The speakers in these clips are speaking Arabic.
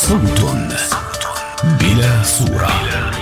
صوت بلا صورة.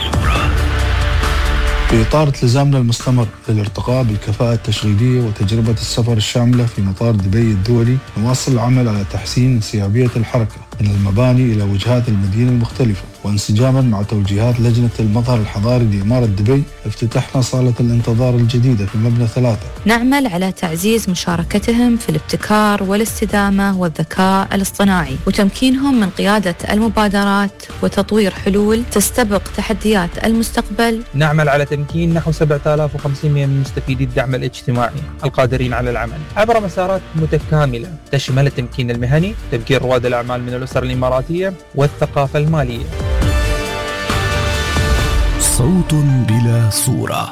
في إطار التزامنا المستمر للارتقاء بالكفاءة التشغيلية وتجربة السفر الشاملة في مطار دبي الدولي، نواصل العمل على تحسين انسيابية الحركة من المباني إلى وجهات المدينة المختلفة، وانسجاما مع توجيهات لجنة المظهر الحضاري لإمارة دبي افتتحنا صالة الانتظار الجديدة في مبنى 3. نعمل على تعزيز مشاركتهم في الابتكار والاستدامة والذكاء الاصطناعي وتمكينهم من قيادة المبادرات وتطوير حلول تستبق تحديات المستقبل. نعمل على تمكين نحو 7500 من مستفيدي الدعم الاجتماعي القادرين على العمل عبر مسارات متكاملة تشمل التمكين المهني، تمكين رواد الأعمال من الأسر الإماراتية والثقافة المالية. صوت بلا صورة.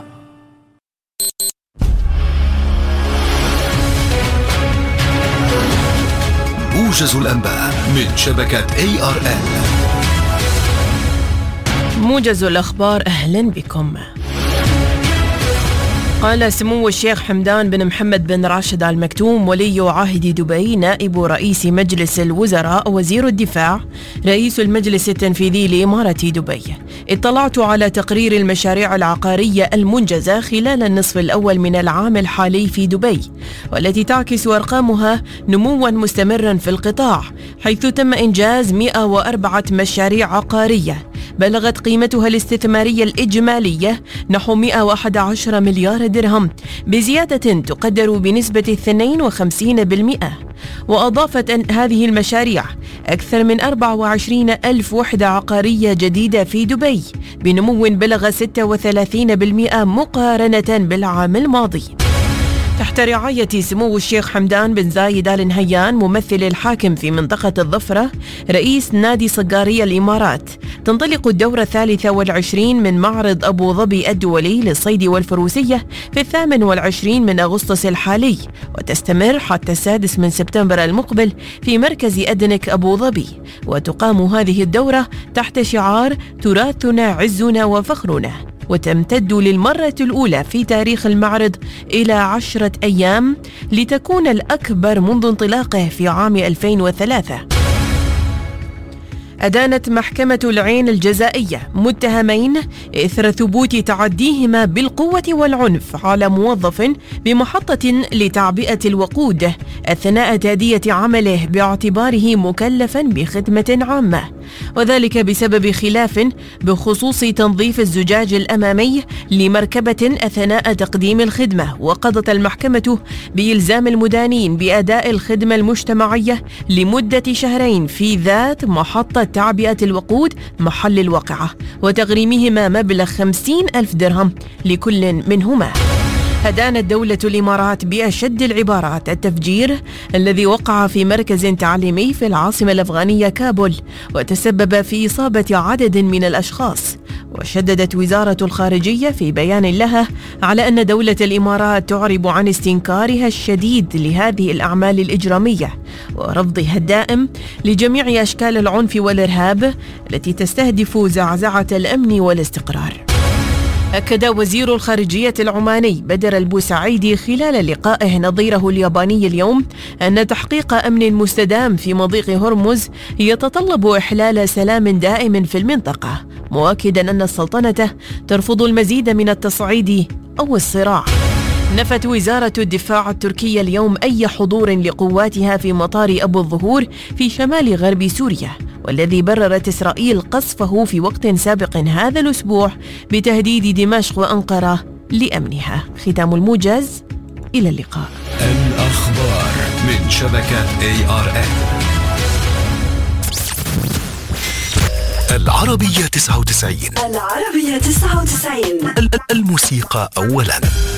موجز الأنباء من شبكة ARN. موجز الأخبار، أهلا بكم. قال سمو الشيخ حمدان بن محمد بن راشد آل مكتوم ولي عهد دبي نائب رئيس مجلس الوزراء وزير الدفاع رئيس المجلس التنفيذي لإمارة دبي: اطلعت على تقرير المشاريع العقارية المنجزة خلال النصف الأول من العام الحالي في دبي، والتي تعكس أرقامها نموا مستمرا في القطاع، حيث تم إنجاز 104 مشاريع عقارية بلغت قيمتها الاستثمارية الإجمالية نحو 111 مليار درهم بزيادة تقدر بنسبة 52%. وأضافت أن هذه المشاريع أكثر من 24 ألف وحدة عقارية جديدة في دبي بنمو بلغ 36% مقارنة بالعام الماضي. تحت رعاية سمو الشيخ حمدان بن زايد آل نهيان ممثل الحاكم في منطقة الظفرة رئيس نادي صقارية الإمارات، تنطلق الدورة 23 من معرض أبو ظبي الدولي للصيد والفروسية في 28 من أغسطس الحالي، وتستمر حتى 6 من سبتمبر المقبل في مركز أدنك أبو ظبي. وتقام هذه الدورة تحت شعار تراثنا عزنا وفخرنا، وتمتد للمرة الأولى في تاريخ المعرض إلى 10 أيام لتكون الأكبر منذ انطلاقه في عام 2003. أدانت محكمة العين الجزائية متهمين إثر ثبوت تعديهما بالقوة والعنف على موظف بمحطة لتعبئة الوقود أثناء تأدية عمله باعتباره مكلفا بخدمة عامة، وذلك بسبب خلاف بخصوص تنظيف الزجاج الأمامي لمركبة أثناء تقديم الخدمة. وقضت المحكمة بإلزام المدانين بأداء الخدمة المجتمعية لمدة 2 شهرين في ذات محطة تعبئة الوقود محل الواقعة، وتغريمهما مبلغ 50,000 درهم لكل منهما. أدانت دولة الإمارات بأشد العبارات التفجير الذي وقع في مركز تعليمي في العاصمة الأفغانية كابول وتسبب في إصابة عدد من الأشخاص. وشددت وزارة الخارجية في بيان لها على أن دولة الإمارات تعرب عن استنكارها الشديد لهذه الأعمال الإجرامية ورفضها الدائم لجميع أشكال العنف والإرهاب التي تستهدف زعزعة الأمن والاستقرار. أكد وزير الخارجية العماني بدر البوسعيدي خلال لقائه نظيره الياباني اليوم أن تحقيق أمن مستدام في مضيق هرمز يتطلب إحلال سلام دائم في المنطقة، مؤكدا أن السلطنة ترفض المزيد من التصعيد أو الصراع. نفت وزارة الدفاع التركية اليوم أي حضور لقواتها في مطار أبو الظهور في شمال غرب سوريا، والذي بررت إسرائيل قصفه في وقت سابق هذا الأسبوع بتهديد دمشق وأنقرة لأمنها. ختام الموجز، إلى اللقاء. الأخبار من شبكة ARN. العربية 99. العربية 99. الموسيقى أولاً.